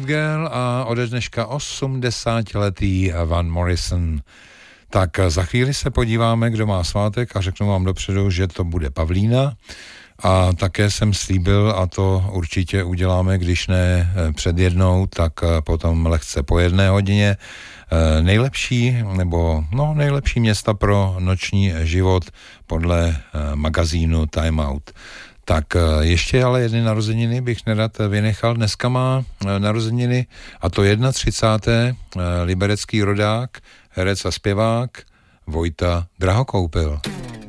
Girl a ode dneška 80letý Van Morrison. Tak za chvíli se podíváme, kdo má svátek a řeknu vám dopředu, že to bude Pavlína. A také jsem slíbil, a to určitě uděláme, když ne před jednou, tak potom lehce po 1 hodině, nejlepší města pro noční život podle magazínu Time Out. Tak ještě ale jedny narozeniny bych nerad vynechal. Dneska má narozeniny, a to 31. liberecký rodák, herec a zpěvák Vojta Drahokoupil.